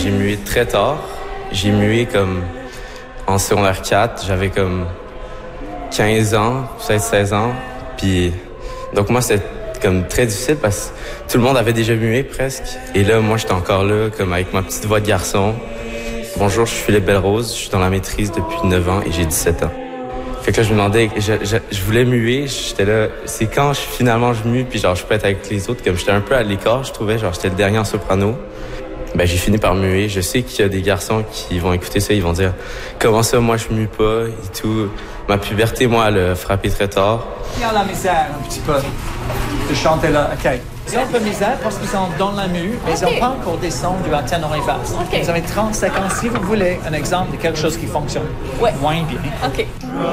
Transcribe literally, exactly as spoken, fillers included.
j'ai mué très tard. J'ai mué comme en secondaire quatre, j'avais comme quinze ans, peut-être seize ans. Puis, donc moi, c'était comme très difficile parce que tout le monde avait déjà mué presque. Et là, moi, j'étais encore là, comme avec ma petite voix de garçon. Bonjour, je suis Philippe Belrose, je suis dans la maîtrise depuis neuf ans et j'ai dix-sept ans. Fait que là, je me demandais, je, je, je voulais muer, j'étais là, c'est quand je, finalement je mue, puis genre, je peux être avec les autres, comme j'étais un peu à l'écart, je trouvais, genre, j'étais le dernier en soprano. Ben, j'ai fini par muer. Je sais qu'il y a des garçons qui vont écouter ça, ils vont dire, comment ça, moi, je mue pas, et tout. Ma puberté, moi, elle a frappé très tard. Ils ont la misère, un petit peu, de chanter là, OK. Ils ont un peu de misère parce qu'ils sont dans la mue, mais okay. Ils n'ont pas encore descendu à ténor et basse. Okay. Vous avez trente secondes si vous voulez un exemple de quelque chose qui fonctionne ouais. moins bien. OK.